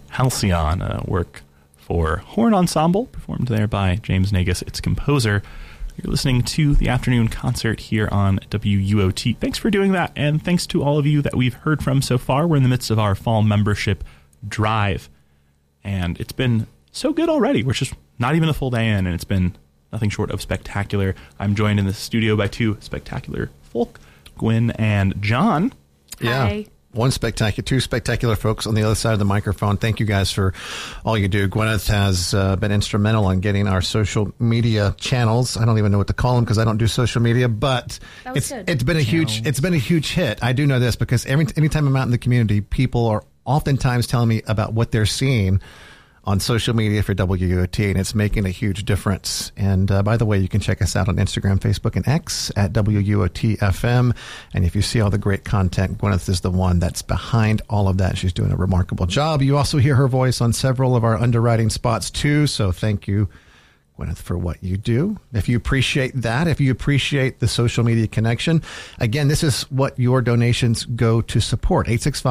Halcyon, a work for horn ensemble, performed there by James Nagus, its composer. You're listening to the afternoon concert here on WUOT. Thanks for doing that, and thanks to all of you that we've heard from so far. We're in the midst of our fall membership drive, and it's been so good already. We're just not even a full day in, and it's been nothing short of spectacular. I'm joined in the studio by two spectacular folk, Gwen and John. Yeah. Hi. Two spectacular folks on the other side of the microphone. Thank you guys for all you do. Gwyneth has been instrumental in getting our social media channels. I don't even know what to call them because I don't do social media, but it's been a huge hit. I do know this because anytime I'm out in the community, people are oftentimes telling me about what they're seeing on social media for WUOT, and it's making a huge difference. And by the way, you can check us out on Instagram, Facebook, and X at WUOT-FM. And if you see all the great content, Gwyneth is the one that's behind all of that. She's doing a remarkable job. You also hear her voice on several of our underwriting spots, too. So thank you, Gwyneth, for what you do. If you appreciate that, if you appreciate the social media connection, again, this is what your donations go to support.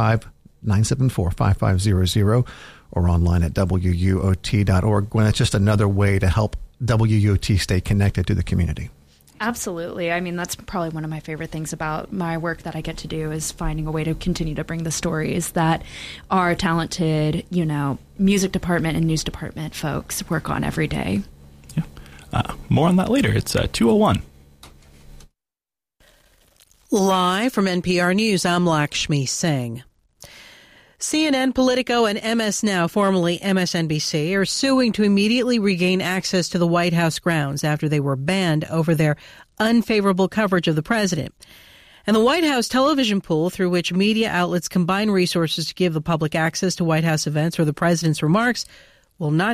865-974-5500. or online at WUOT.org. Gwen, it's just another way to help WUOT stay connected to the community. Absolutely. I mean, that's probably one of my favorite things about my work that I get to do is finding a way to continue to bring the stories that our talented, music department and news department folks work on every day. Yeah. More on that later. It's 2:01. Live from NPR News, I'm Lakshmi Singh. CNN, Politico, and MS Now, formerly MSNBC, are suing to immediately regain access to the White House grounds after they were banned over their unfavorable coverage of the president. And the White House television pool, through which media outlets combine resources to give the public access to White House events or the president's remarks, will not